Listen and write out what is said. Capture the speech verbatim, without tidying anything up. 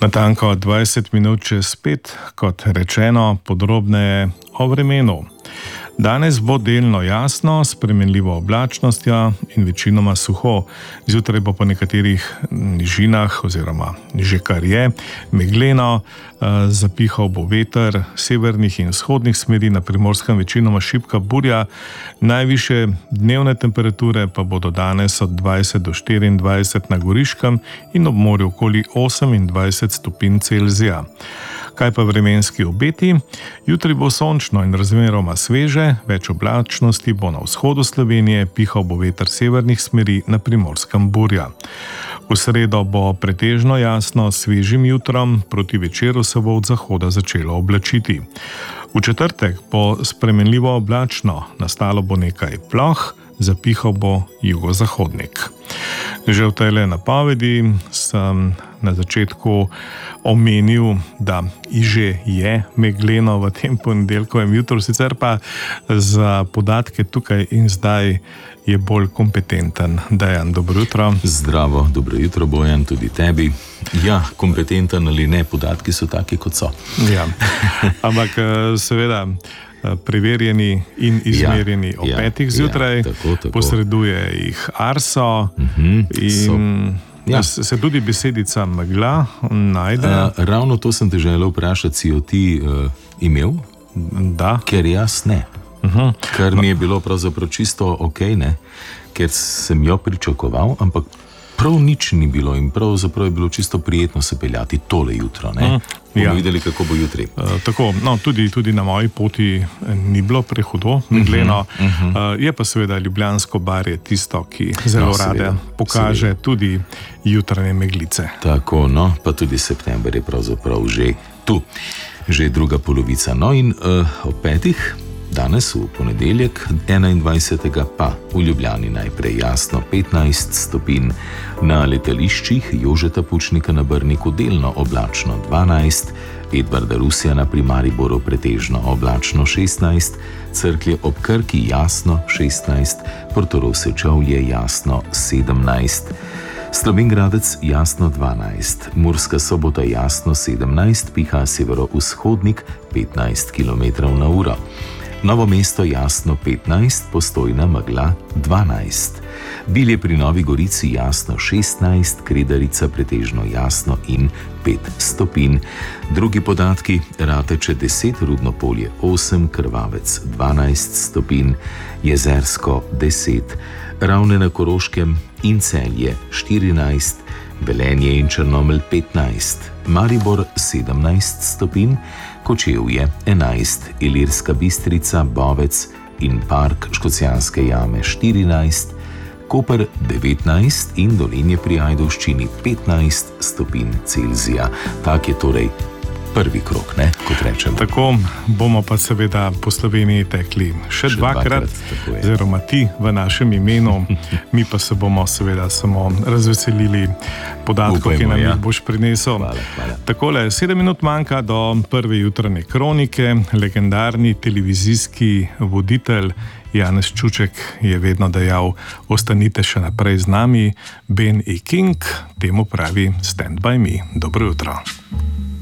Natanko dvajset minut čez pet, kot rečeno, podrobneje o vremenu. Danes bo delno jasno, s spremenljivo oblačnostjo in večinoma suho. Zjutraj bo po nekaterih nižinah, oziroma že kar je, megleno, zapihal bo veter severnih in vzhodnih smeri, na Primorskem večinoma šibka burja. Najvišje dnevne temperature pa bodo danes od dvajset do štiriindvajset na Goriškem in ob morju okoli osemindvajset stopinj Celzija. Kaj pa vremenski obeti? Jutri bo sončno in razmeroma sveže, več oblačnosti bo na vzhodu Slovenije, pihal bo veter severnih smeri, na Primorskem burja. V sredo bo pretežno jasno, s svežim jutrom, proti večeru se bo od zahoda začelo oblačiti. V četrtek bo spremenljivo oblačno, nastalo bo nekaj ploh, zapihal bo jugozahodnik. Že v tejle napovedi sem na začetku omenil, da že je megleno v tem ponedeljkovem jutru, sicer pa za podatke tukaj in zdaj je bolj kompetenten Dejan. Dobro jutro. Zdravo, dobro jutro, Bojan, tudi tebi. Ja, kompetenten ali ne, podatki so taki, kot so. Ja, ampak seveda preverjeni in izmerjeni ja, ob ja, petih zjutraj, ja, tako, tako. Posreduje jih Arso uh-huh, in so, ja. se tudi besedica megla najde. Uh, ravno to sem te želel vprašati, si jo ti uh, imel? Da. Ker jaz ne. Uh-huh. Ker mi je bilo pravzaprav čisto ok, ne? Ker sem jo pričakoval, ampak prav nič ni bilo in pravzaprav je bilo čisto prijetno se peljati tole jutro. Ne? Uh, Bomo ja. videli, kako bo jutri. Uh, tako, no, tudi, tudi na moji poti ni bilo prehudo, megleno. Uh-huh, uh-huh. uh, je pa seveda Ljubljansko barje tisto, ki zelo no, rade seveda, pokaže seveda. Tudi jutranje meglice. Tako, no, pa tudi september je pravzaprav že tu, že druga polovica. No in uh, ob petih, danes v ponedeljek, enaindvajsetega pa v Ljubljani najprej jasno petnajst stopinj, na letališčih Jožeta Pučnika na Brniku delno oblačno dvanajst, Edvarda Rusjana pri Mariboru pretežno oblačno šestnajst, Cerklje ob Krki jasno šestnajst, Portorož Sečovlje jasno sedemnajst, Slovenj Gradec jasno dvanajst, Murska Sobota jasno sedemnajst, piha severovzhodnik petnajst kilometrov na uro. Novo mesto jasno petnajst, Postojna megla dvanajst. Bilje pri Novi Gorici jasno šestnajst, Kredarica pretežno jasno in pet stopinj. Drugi podatki: Rateče deset, Rudno Polje osem, Krvavec dvanajst stopinj, Jezersko deset, Ravne na Koroškem in Celje štirinajst, Velenje in Črnomelj petnajst, Maribor sedemnajst stopinj, Kočevje enajst, Ilirska Bistrica, Bovec in Park Škocjanske jame štirinajst, Koper devetnajst in Dolenje pri Ajdovščini petnajst stopinj Celzija. Tak je torej prvi krok, ne, kot rečemo. Tako bomo pa seveda po Sloveniji tekli še, še dvakrat, dvakrat oziroma ti v našem imenu, mi pa se bomo seveda samo razveselili podatkov, ki nam jih ja. boš prinesel. Hvala, hvala. Takole, sedem minut manjka do prve jutranje kronike. Legendarni televizijski voditelj Janez Čuček je vedno dejal: ostanite še naprej z nami. Ben E. King temu pravi Stand by me. Dobro jutro.